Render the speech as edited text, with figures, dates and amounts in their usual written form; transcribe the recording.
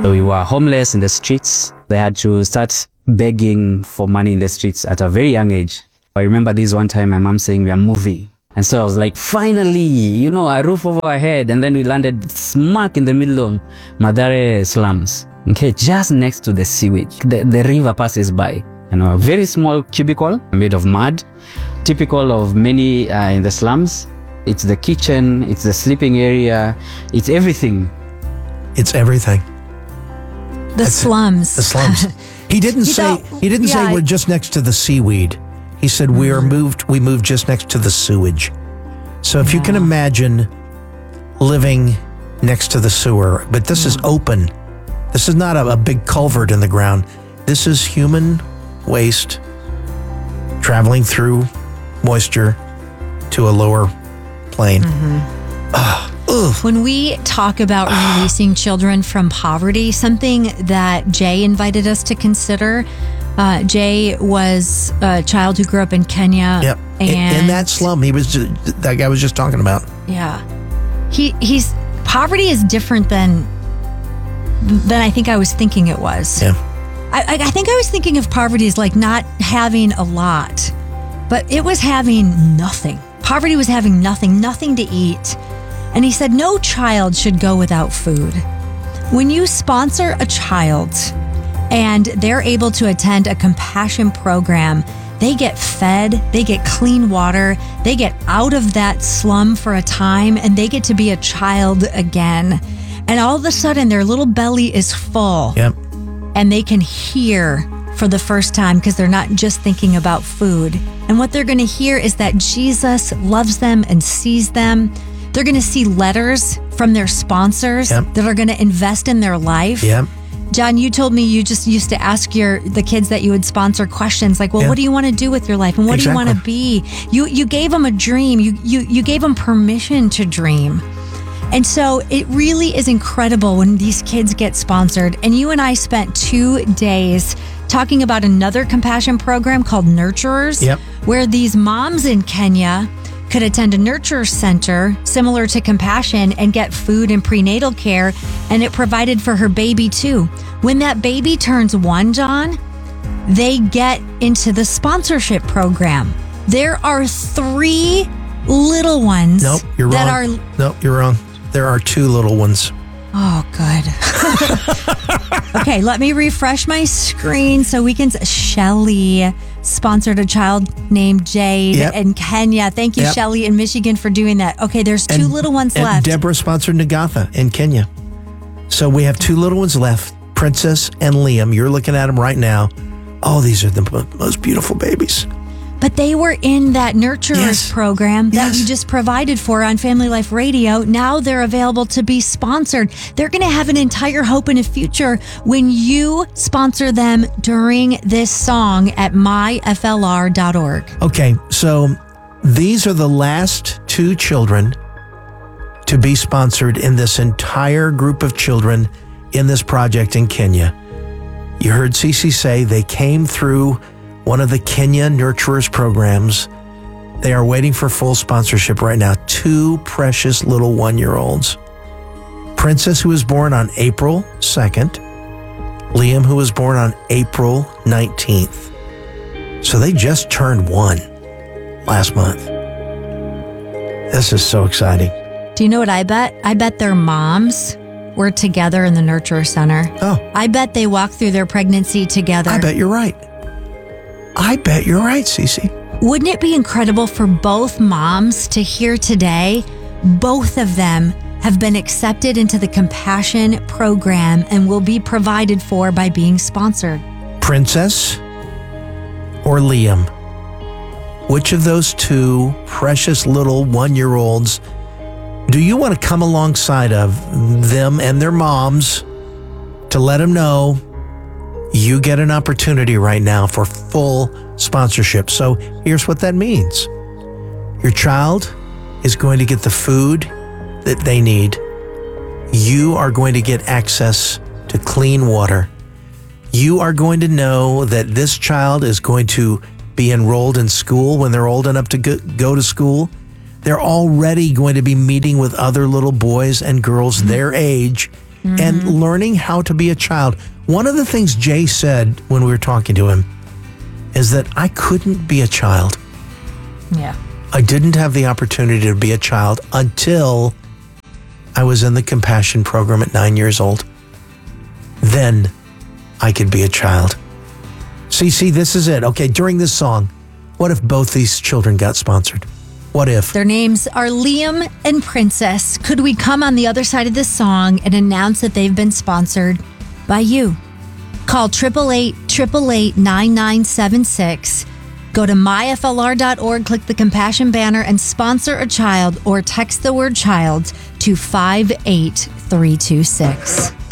So we were homeless in the streets. They had to start begging for money in the streets at a very young age. I remember this one time my mom saying we are moving. And so I was like, finally, a roof over our head. And then we landed smack in the middle of Mathare slums. Okay, just next to the sewage. The river passes by. A very small cubicle made of mud, typical of many in the slums. It's the kitchen, it's the sleeping area, it's everything. It's everything. The slums. The slums. He didn't say we're just next to the seaweed. He said we moved just next to the sewage. So if you can imagine living next to the sewer, but this is open. This is not a big culvert in the ground. This is human waste traveling through moisture to a lower plane. When we talk about releasing children from poverty, something that Jay invited us to consider, Jay was a child who grew up in Kenya. Yep. And in that slum, that guy was just talking about. Yeah. He's poverty is different than I think I was thinking it was. Yeah. I think I was thinking of poverty as like not having a lot, but it was having nothing. Poverty was having nothing to eat. And he said, no child should go without food. When you sponsor a child and they're able to attend a compassion program, they get fed, they get clean water, they get out of that slum for a time, and they get to be a child again. And all of a sudden, their little belly is full. Yep. And they can hear for the first time because they're not just thinking about food. And what they're going to hear is that Jesus loves them and sees them. They're going to see letters from their sponsors that are going to invest in their life. Yep. John, you told me you just used to ask the kids that you would sponsor questions like, well, what do you want to do with your life? And what do you want to be? You gave them a dream. You gave them permission to dream. And so it really is incredible when these kids get sponsored. And you and I spent 2 days talking about another compassion program called Nurturers, where these moms in Kenya could attend a nurture center similar to Compassion and get food and prenatal care, and it provided for her baby too. When that baby turns 1, John, they get into the sponsorship program. There are 3 little ones. Nope, you're wrong. Nope, you're wrong. There are 2 little ones. Oh, good. Okay, let me refresh my screen so we can... Shelly sponsored a child named Jade in Kenya. Thank you, Shelly in Michigan, for doing that. Okay, there's 2 little ones left. And Deborah sponsored Nagatha in Kenya. So we have 2 little ones left, Princess and Liam. You're looking at them right now. Oh, these are the most beautiful babies. But they were in that Nurturers program that we just provided for on Family Life Radio. Now they're available to be sponsored. They're going to have an entire hope in a future when you sponsor them during this song at myflr.org. Okay, so these are the last 2 children to be sponsored in this entire group of children in this project in Kenya. You heard Cece say they came through one of the Kenya Nurturers programs. They are waiting for full sponsorship right now. 2 precious little 1-year-olds. Princess, who was born on April 2nd. Liam, who was born on April 19th. So they just turned 1 last month. This is so exciting. Do you know what I bet? I bet their moms were together in the Nurturer Center. Oh. I bet they walked through their pregnancy together. I bet you're right. I bet you're right, Cece. Wouldn't it be incredible for both moms to hear today, both of them have been accepted into the Compassion program and will be provided for by being sponsored? Princess or Liam? Which of those 2 precious little 1-year-olds do you want to come alongside of them and their moms to let them know you get an opportunity right now for full sponsorship? So here's what that means. Your child is going to get the food that they need. You are going to get access to clean water. You are going to know that this child is going to be enrolled in school when they're old enough to go to school. They're already going to be meeting with other little boys and girls their age and learning how to be a child. One of the things Jay said when we were talking to him is that I couldn't be a child. Yeah. I didn't have the opportunity to be a child until I was in the compassion program at 9 years old. Then I could be a child. See, this is it. Okay, during this song, what if both these children got sponsored? What if? Their names are Liam and Princess. Could we come on the other side of this song and announce that they've been sponsored by you? Call 888-888-9976. Go to myflr.org, click the Compassion banner, and sponsor a child, or text the word child to 58326.